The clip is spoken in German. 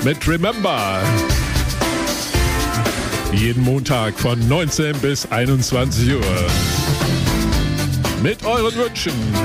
mit Remember. Jeden Montag von 19 bis 21 Uhr. Mit euren Wünschen